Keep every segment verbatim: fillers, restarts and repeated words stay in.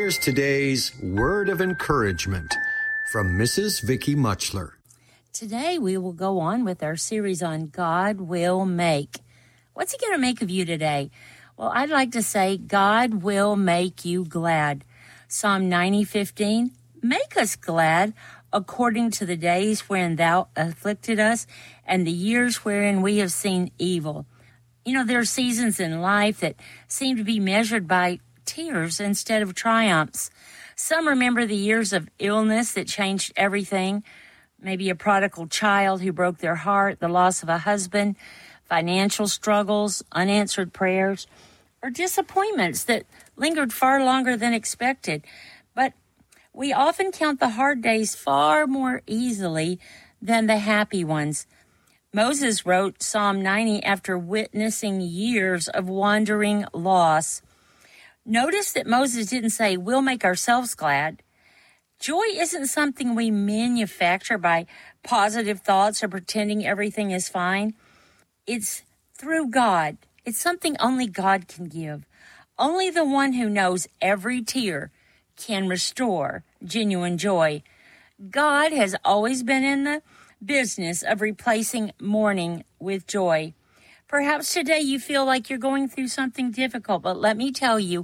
here's today's word of encouragement from Missus Vicky Muchler. Today we will go on with our series on God will make. What's he going to make of you today? Well, I'd like to say God will make you glad. Psalm ninety fifteen, make us glad according to the days wherein thou afflicted us and the years wherein we have seen evil. You know, there are seasons in life that seem to be measured by tears instead of triumphs. Some remember the years of illness that changed everything. Maybe a prodigal child who broke their heart, the loss of a husband, financial struggles, unanswered prayers, or disappointments that lingered far longer than expected. But we often count the hard days far more easily than the happy ones. Moses wrote Psalm ninety after witnessing years of wandering loss. Notice that Moses didn't say, we'll make ourselves glad. Joy isn't something we manufacture by positive thoughts or pretending everything is fine. It's through God. It's something only God can give. Only the one who knows every tear can restore genuine joy. God has always been in the business of replacing mourning with joy. Perhaps today you feel like you're going through something difficult, but let me tell you,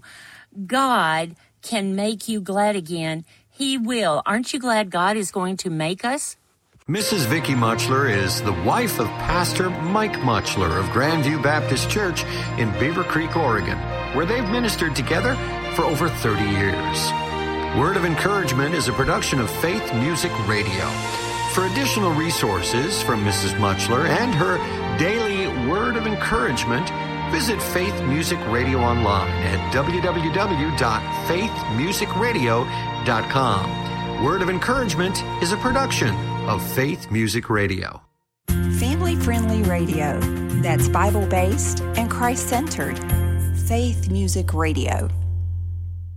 God can make you glad again. He will. Aren't you glad God is going to make us? Missus Vicky Muchler is the wife of Pastor Mike Muchler of Grandview Baptist Church in Beaver Creek, Oregon, where they've ministered together for over thirty years. Word of Encouragement is a production of Faith Music Radio. For additional resources from Missus Muchler and her daily Word of Encouragement, visit Faith Music Radio online at w w w dot faith music radio dot com. Word of Encouragement is a production of Faith Music Radio. Family-friendly radio that's Bible-based and Christ-centered. Faith Music Radio.